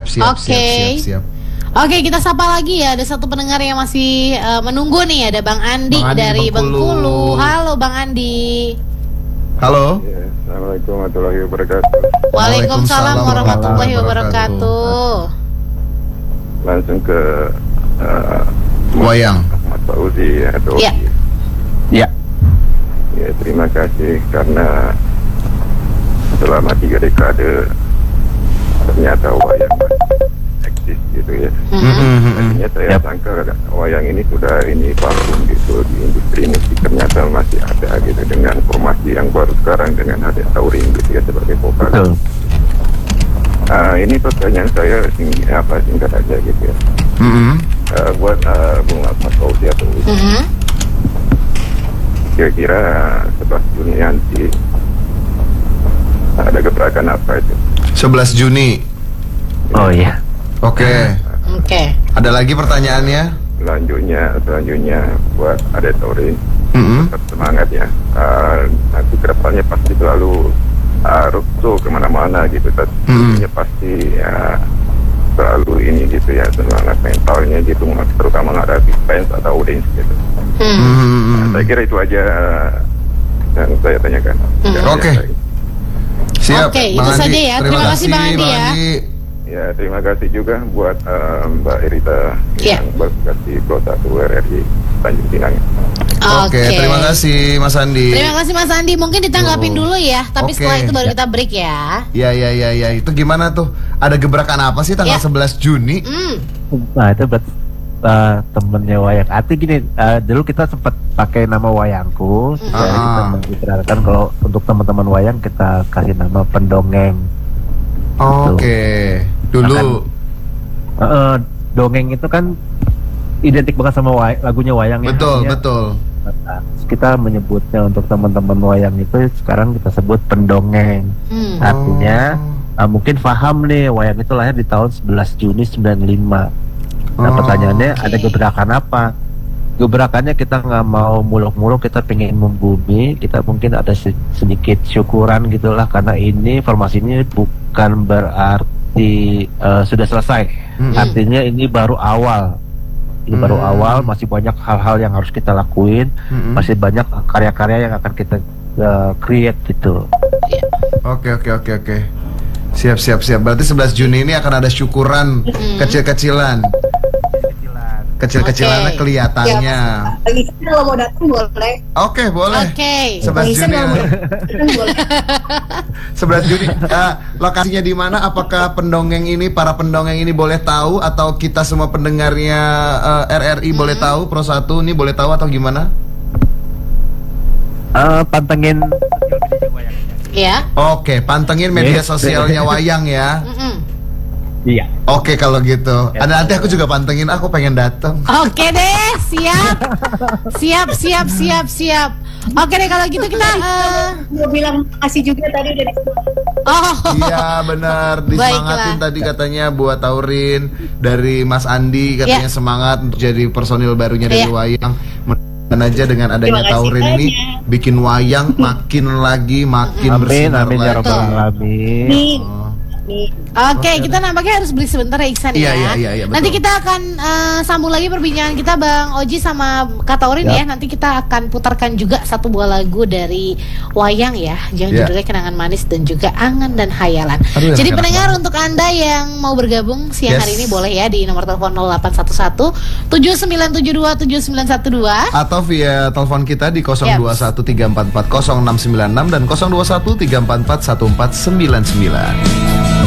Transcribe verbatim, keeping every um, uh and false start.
siap, Oke. siap, siap, siap. Oke, kita sapa lagi ya. Ada satu pendengar yang masih uh, menunggu nih. Ada Bang Andi, Bang Andi dari di Bengkulu. Bengkulu. Halo Bang Andi. Halo. Ya, Assalamualaikum warahmatullahi wabarakatuh. Waalaikumsalam warahmatullahi wabarakatuh. Langsung ke uh, Wayang. Mas Fauzi atau Ya. Ya. Ya, terima kasih karena selama tiga dekade ternyata wayang masih eksis gitu ya. Mm-hmm. Tadinya saya Yap. sangka wayang ini sudah ini vakum gitu di industri musik, ternyata masih ada gitu dengan formasi yang baru sekarang dengan ada Taurin gitu ya sebagai vokal. Betul. Uh, ini pertanyaan saya sing apa singkat aja gitu ya. Mm-hmm. Uh, buat uh, Bung Ahmad Fauzi atau Mm-hmm. kira-kira sebelas Juni nanti ada gebrakan apa itu? sebelas Juni. Oh iya. Oke. Oke. Ada lagi pertanyaannya? Selanjutnya, selanjutnya buat Ade Taurin, Mm-hmm. tetap semangat ya. Uh, nanti kedepannya pasti selalu uh, rukso kemana-mana gitu. Tentunya pasti ya, selalu ini gitu ya, semangat mentalnya gitu, terutama menghadapi fans atau audiens gitu. Hmm. Mm-hmm. Nah, saya kira itu aja yang saya tanyakan. Hmm. Dan Oke. ya, Siap. Oke, Bang itu Andi. saja ya. Terima kasih, Bang Andi, ya. Ya, terima kasih juga buat uh, Mbak Irita Ya. yang berkasi Pro satu R R I Tanjung Pinang. Oke, terima kasih Mas Andi. Terima kasih Mas Andi. Mungkin ditanggapin Tuh. dulu ya. Tapi Oke. setelah itu baru kita break ya. Ya, ya, ya, ya. Itu gimana tuh? Ada gebrakan apa sih tanggal Ya. sebelas Juni? Hmm. Nah itu buat uh, temennya Wayang Ati gini. Uh, dulu kita sempat pakai nama Wayangku. Mm. Jadi kita Ah. mengikrarkan kalau untuk teman-teman Wayang kita kasih nama Pendongeng. Oke. Dulu. Uh, uh, dongeng itu kan identik banget sama way- lagunya Wayang ya. Betul, Artinya, betul. Nah, kita menyebutnya untuk teman-teman Wayang itu sekarang kita sebut Pendongeng. Hmm. Artinya uh, mungkin paham nih Wayang itu lahir di tahun sebelas Juni sembilan puluh lima. Nah Oh, pertanyaannya oke. ada gebrakan apa? Gebrakannya kita nggak mau muluk-muluk, kita pengen membumi, kita mungkin ada se- sedikit syukuran gitulah karena ini formasi ini bukan berarti uh, sudah selesai. Mm-mm. Artinya ini baru awal. Ini baru Hmm. awal, masih banyak hal-hal yang harus kita lakuin, Mm-mm. masih banyak karya-karya yang akan kita uh, create gitu. Oke, oke, oke, oke. Siap, siap, siap. Berarti sebelas Juni ini akan ada syukuran Mm-mm. kecil-kecilan. Kecil-kecilannya Oke. kelihatannya. Lagi kalau mau datang boleh. Oke, boleh. Oke. sebelas Bang Isan Juni. kalau mau datang boleh. sebelas Juni. Eh, lokasinya di mana? Apakah pendongeng ini, para pendongeng ini boleh tahu atau kita semua pendengarnya eh, R R I boleh tahu? Pro satu ini boleh tahu atau gimana? Uh, pantengin Wayang. Ya. Oke, pantengin media sosialnya Wayang ya. Mm-mm. Iya. Oke kalau gitu. Ada nanti aku juga pantengin. Aku pengen datang. Oke deh, siap. Siap, siap, siap, siap. Oke deh kalau gitu kita eh, Mau bilang makasih juga tadi dari oh. Iya benar, disemangatin Baiklah. tadi katanya buat Taurin dari Mas Andi katanya Ya. semangat untuk jadi personil barunya dari Ya. Wayang. Mudah-mudahan aja dengan adanya Terima kasih Taurin ini banyak. bikin Wayang makin lagi makin Amin, bersinar amin ya lagi. robbal alamin. nih. Oh. nih. Oke, kita nampaknya harus beli sebentar ya Iksan Iya, ya. iya, iya, iya, betul. Nanti kita akan eh, sambung lagi perbincangan kita Bang Oji sama Kak Taurin Ya. ya. Nanti kita akan putarkan juga satu buah lagu dari Wayang ya, yang Ya. judulnya Kenangan Manis dan juga Angan dan Hayalan. Aduh, Jadi enak-enak pendengar banget. untuk Anda yang mau bergabung siang Yes. hari ini boleh ya di nomor telepon nol delapan satu satu tujuh sembilan tujuh dua tujuh sembilan satu dua. Atau via telepon kita di nol dua satu tiga empat empat nol enam sembilan enam dan nol dua satu tiga empat empat satu empat sembilan sembilan.